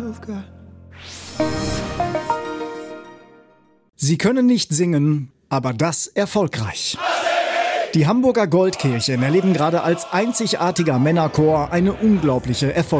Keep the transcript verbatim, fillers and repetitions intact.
Sie können nicht singen, aber das erfolgreich. Die Hamburger Goldkirchen erleben gerade als einzigartiger Männerchor eine unglaubliche Erfolgsgeschichte.